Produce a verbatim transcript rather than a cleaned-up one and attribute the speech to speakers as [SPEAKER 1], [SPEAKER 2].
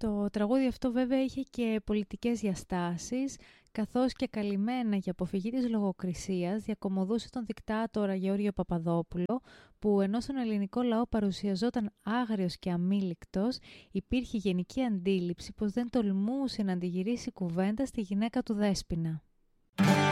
[SPEAKER 1] Το τραγούδι αυτό βέβαια είχε και πολιτικές διαστάσεις, καθώς και καλυμμένα για αποφυγή της λογοκρισίας διακομωδούσε τον δικτάτορα Γεώργιο Παπαδόπουλο, που ενώ στον ελληνικό λαό παρουσιαζόταν άγριος και αμήλικτος, υπήρχε γενική αντίληψη πως δεν τολμούσε να αντιγυρίσει κουβέντα στη γυναίκα του Δέσποινα.